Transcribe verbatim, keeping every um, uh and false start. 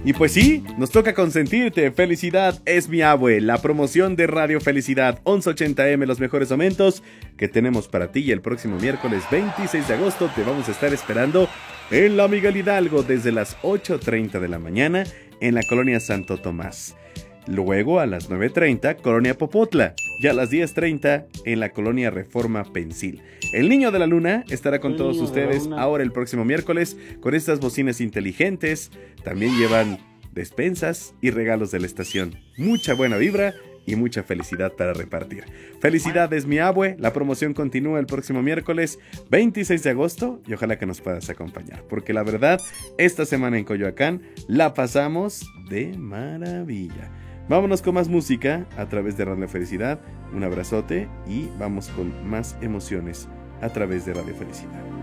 Y pues sí, nos toca consentirte. Felicidad es mi abue, la promoción de Radio Felicidad once ochenta eme, los mejores momentos que tenemos para ti. Y el próximo miércoles veintiséis de agosto te vamos a estar esperando en la Miguel Hidalgo desde las ocho treinta de la mañana en la colonia Santo Tomás. Luego a las nueve treinta, Colonia Popotla, y a las diez treinta en la colonia Reforma Pensil. El Niño de la Luna estará con El todos Niño de la ustedes Luna. ahora el próximo miércoles con estas bocinas inteligentes. También llevan despensas y regalos de la estación. Mucha buena vibra y mucha felicidad para repartir. Felicidades, mi abue. La promoción continúa el próximo miércoles veintiséis de agosto y ojalá que nos puedas acompañar, porque la verdad, esta semana en Coyoacán la pasamos de maravilla. Vámonos con más música a través de Radio Felicidad. Un abrazote y vamos con más emociones a través de Radio Felicidad.